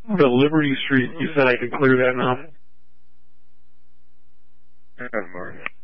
The Liberty Street, you said I could clear that now? Yeah, Mark.